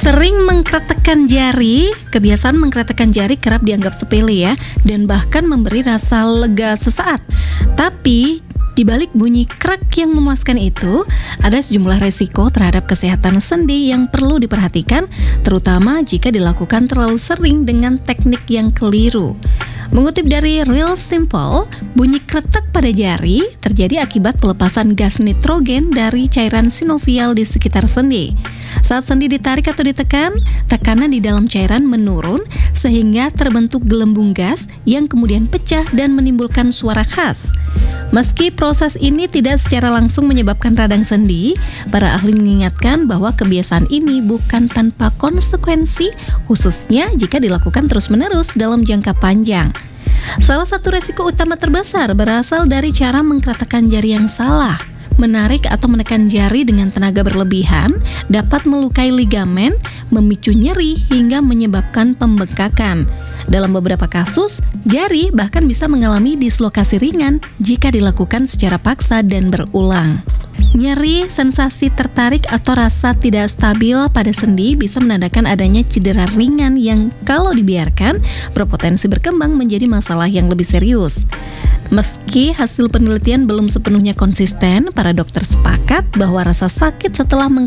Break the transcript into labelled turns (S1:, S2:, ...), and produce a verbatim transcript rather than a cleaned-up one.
S1: Sering mengkretekkan jari, kebiasaan mengkretekkan jari kerap dianggap sepele ya, dan bahkan memberi rasa lega sesaat. Tapi di balik bunyi krek yang memuaskan itu, ada sejumlah resiko terhadap kesehatan sendi yang perlu diperhatikan, terutama jika dilakukan terlalu sering dengan teknik yang keliru. Mengutip dari Real Simple, bunyi kretek pada jari terjadi akibat pelepasan gas nitrogen dari cairan sinovial di sekitar sendi. Saat sendi ditarik atau ditekan, tekanan di dalam cairan menurun sehingga terbentuk gelembung gas yang kemudian pecah dan menimbulkan suara khas. Meski proses ini tidak secara langsung menyebabkan radang sendi, para ahli mengingatkan bahwa kebiasaan ini bukan tanpa konsekuensi, khususnya jika dilakukan terus-menerus dalam jangka panjang. Salah satu resiko utama terbesar berasal dari cara mengkretekkan jari yang salah. Menarik atau menekan jari dengan tenaga berlebihan dapat melukai ligamen, memicu nyeri hingga menyebabkan pembengkakan. Dalam beberapa kasus, jari bahkan bisa mengalami dislokasi ringan jika dilakukan secara paksa dan berulang. Nyeri, sensasi tertarik atau rasa tidak stabil pada sendi bisa menandakan adanya cedera ringan yang kalau dibiarkan berpotensi berkembang menjadi masalah yang lebih serius. Meski hasil penelitian belum sepenuhnya konsisten, para dokter sepakat bahwa rasa sakit setelah meng